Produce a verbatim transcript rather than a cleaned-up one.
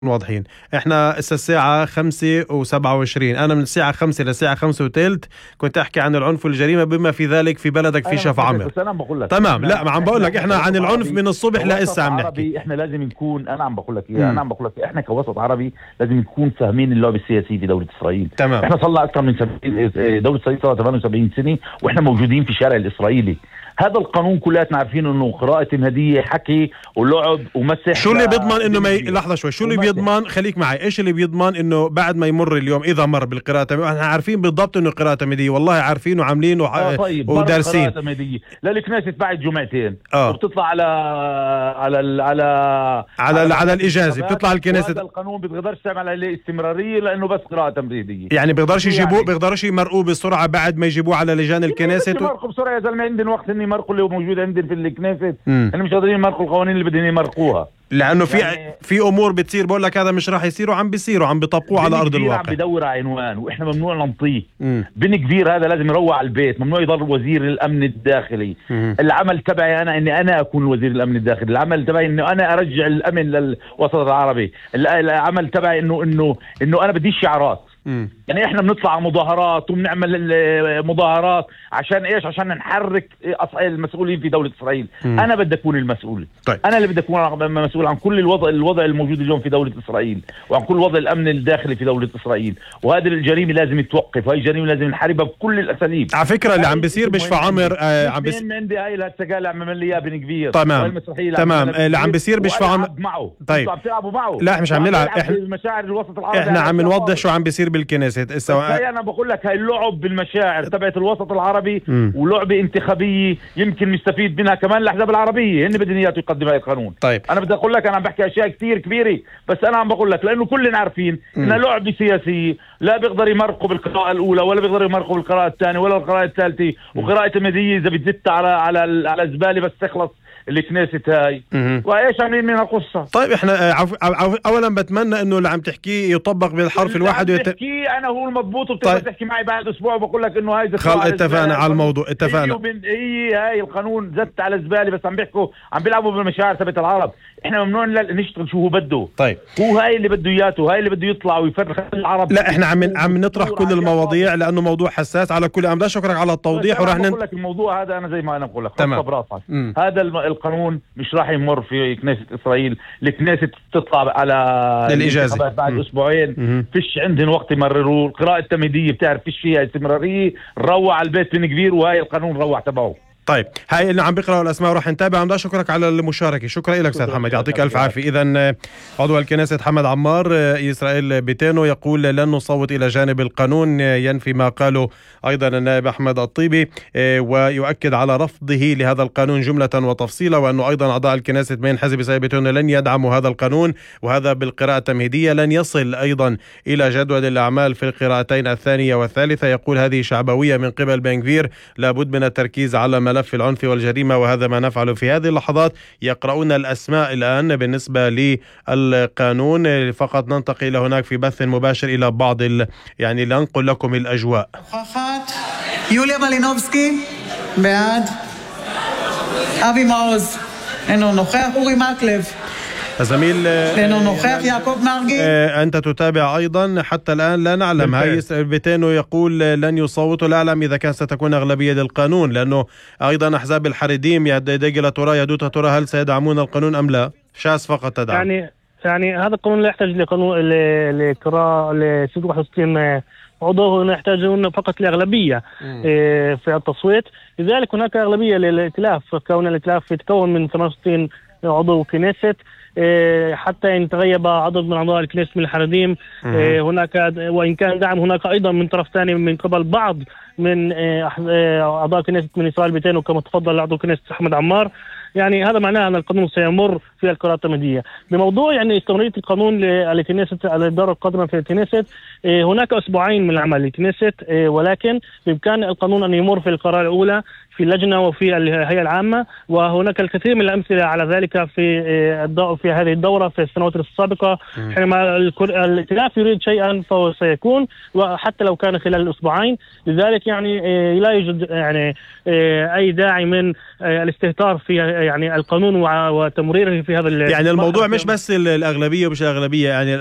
واضحين. احنا هسه الساعة خمسة وسبعة وعشرين، انا من الساعة خمسة للساعة خمسة وثلث كنت احكي عن العنف والجريمة بما في ذلك في بلدك في شف عمر. بس انا بقول لك تمام، لا ما عم بقول لك احنا عن العنف من الصبح لهسه عم نحكي. احنا لازم نكون انا عم بقول لك ايه انا عم بقول لك احنا كوسط عربي لازم نكون فاهمين اللعب السياسي في دولة اسرائيل. تمام. احنا صار لنا اكثر من سبعين دولة اسرائيل صار ثمانية وسبعين سنة واحنا موجودين في الشارع الاسرائيلي. هذا القانون كلياتنا عارفين انه قراءة مهدية حكي ولعب ومسح. شو اللي بيضمن انه ما ي... لحظة شوي، شو اللي بيضمن، خليك معي، ايش اللي بيضمن انه بعد ما يمر اليوم اذا مر بالقراءة، احنا عارفين بالضبط انه قراءة مهدية، والله عارفين وعاملين وح... آه طيب ودارسين قراءة مهدية للكنيسة بعد جمعتين آه. وبتطلع على على ال... على على على, على الاجازة بتطلع الكنيسة. هذا القانون بيقدرش تعمل عليه استمرارية لانه بس قراءة مهدية، يعني بيقدرش يجيبوه يعني. بيقدرش يمرقوه بسرعة بعد ما يجيبوه على لجان الكنيسة. يمرقوا بسرعة يا زلمة، عندنا وقت اني يمرقوا اللي موجود عندنا في الكنيسة، انا مش قادرين يمرقوا القوانين اللي بدهم يمرقوها لانه في يعني في امور بتصير بقول لك هذا مش راح يصير وعم بيصيروا عم بيطبقوه على ارض الواقع. عم بدور على عنوان واحنا ممنوع ننطيه. بن كبير هذا لازم يروح على البيت، ممنوع يضل وزير الامن الداخلي. مم. العمل تبعي انا اني انا اكون وزير الامن الداخلي، العمل تبعي انه انا ارجع الامن للوسط العربي، العمل تبعي انه انه انه انا بديش شعارات. مم. يعني احنا بنطلع مظاهرات وبنعمل مظاهرات عشان ايش؟ عشان نحرك المسؤولين في دولة اسرائيل. مم. انا بدي اكون المسؤول. طيب. انا اللي بدي اكون مسؤول عن كل الوضع الوضع الموجود اليوم في دولة اسرائيل وعن كل وضع الامن الداخلي في دولة اسرائيل، وهذه الجريمة لازم توقف، وهي الجريمة لازم نحاربها بكل الاساليب. على فكرة اللي عم بيصير بشفى عمر آه عم بيصير عندي هاي الهتسقال عم عمل لي بن كبير. تمام تمام اللي عم بيصير بشفى عمر معه. طيب عم تلعبوا معه. لا مش عم نلعب، احنا مشاعر الوسط العربي احنا عم نوضح شو عم بيصير بالكنيسة. هاي انا بقول لك هاي اللعب بالمشاعر تبعت الوسط العربي م. ولعبه انتخابيه يمكن نستفيد منها كمان الاحزاب العربيه، هن بدهم اياه يقدموا هاي القانون. طيب انا بدي اقول لك انا عم بحكي اشياء كثير كبيره، بس انا عم بقول لك لانه كلنا عارفين انها لعبه سياسيه، لا بيقدر يمرقوا بالقراءه الاولى ولا بيقدر يمرقوا بالقراءه الثانيه ولا القراءه الثالثه، وقراءه المهديه اذا بتزت على على على الزباله بس تخلص الكنيسة هاي. وايش عاملين من القصة؟ طيب احنا عف... عف... اولا بتمنى انه اللي عم تحكيه يطبق بالحرف الواحد ويت... تحكي انا هو المضبوط وبتقدر طيب. تحكي معي بعد اسبوع وبقول لك انه هاي خل اتفقنا على الموضوع، اتفقنا. هي, هي هاي القانون زت على الزبالة، بس عم بيحكوا عم بيلعبوا بالمشاعر تبعت العرب، احنا ممنوع نشتغل شو هو بده. طيب هو هاي اللي بده اياته، هاي اللي بده يطلع ويفرخ العرب. لا احنا عم عم نطرح كل المواضيع لانه موضوع حساس على كل. انا شكرك على التوضيح وراح نقول لك الموضوع هذا. انا زي ما انا بقول لك تمام براسك هذا القانون مش راح يمر في كنيسة اسرائيل، الكنيسة تطلع على الاجازة بعد اسبوعين، فيش عندهم وقت يمرروا القراءة التمهيدية، بتعرف فيش فيها استمرارية، نروح على البيت بن كبير وهاي القانون روح تبعه. طيب هاي اللي عم بيقرأوا الأسماء وراح نتابع. عم شكرك على المشاركة، شكرا لك سيد حمد، يعطيك ألف عافية. إذا عضو الكنيسة حمد عمار إسرائيل بيتينو يقول لن نصوت إلى جانب القانون، ينفي ما قاله أيضا النائب أحمد الطيبي ويؤكد على رفضه لهذا القانون جملة وتفصيلا، وأنه أيضا أعضاء الكنيسة من حزب إسرائيل بيتينو لن يدعموا هذا القانون، وهذا بالقراءة التمهيدية لن يصل أيضا إلى جدول الأعمال في القراءتين الثانية والثالثة. يقول هذه شعبوية من قبل بن كبير، لابد من التركيز على ملف العنف والجريمة، وهذا ما نفعله في هذه اللحظات. يقرؤون الأسماء الآن بالنسبة للقانون، فقط ننتقل إلى هناك في بث مباشر إلى بعض ال... يعني لننقل لكم الأجواء. يوليا مالينובسكي بعد، أبي معوز إنه نוכח, אורי מקלב الزميل لأنه نוכח, يعقوب مרגي. أنت تتابع أيضا حتى الآن لا نعلم. هاي بيتينو يقول لن يصوتوا، لا أعلم إذا كان ستكون أغلبية للقانون، لأنه أيضا أحزاب الحريديم يدقل ترى يدوت ترى هل سيدعمون القانون أم لا؟ شاس فقط تدعم. يعني يعني هذا القانون لا يحتاج لقانون لقراءة ل ستة وواحد وستين عضو، يحتاجون فقط لأغلبية في التصويت، لذلك هناك أغلبية للائتلاف، كون الائتلاف يتكون من ثمانية وستين عضو كنيست، حتى إن تغيب عدد من أعضاء الكنيسة من الحريديم هناك، وإن كان دعم هناك أيضا من طرف ثاني من قبل بعض من أعضاء كنيسة من إسرائيل بيتينو كما تفضل عضو كنيسة أحمد عمار. يعني هذا معناه أن القانون سيمر في القراءة التمهيدية. بموضوع يعني استمرارية القانون للكنيسة على الدورة القادمة في الكنيسة، هناك أسبوعين من العمل للكنيسة، ولكن بإمكان القانون أن يمر في القراءة الأولى في اللجنة وفي الهيئة العامة، وهناك الكثير من الأمثلة على ذلك في في هذه الدورة في السنوات السابقة. حينما الائتلاف يريد شيئا فهو سيكون، وحتى لو كان خلال الأسبوعين. لذلك يعني لا يوجد يعني أي داعي من الاستهتار في يعني القانون وتمريره في هذا. يعني الموضوع مش بس الأغلبية ومش الأغلبية، يعني